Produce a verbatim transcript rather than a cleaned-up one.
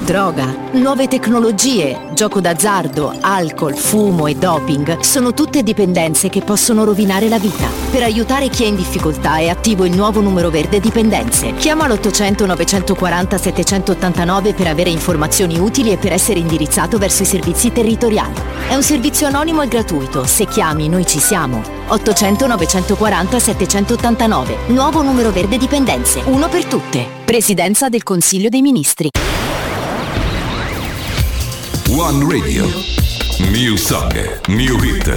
droga, nuove tecnologie, gioco d'azzardo, alcol, fumo e doping sono tutte dipendenze che possono rovinare la vita. Per aiutare chi è in difficoltà è attivo il nuovo numero verde dipendenze. Chiama l'ottocento novecentoquaranta settecentottantanove per avere informazioni utili e per essere indirizzato verso i servizi territoriali. È un servizio anonimo e gratuito. Se chiami, noi ci siamo. ottocento novecentoquaranta settecentottantanove. Nuovo numero verde dipendenze. Uno per tutte. Presidenza del Consiglio dei Ministri. One Radio. New Song, New Hit.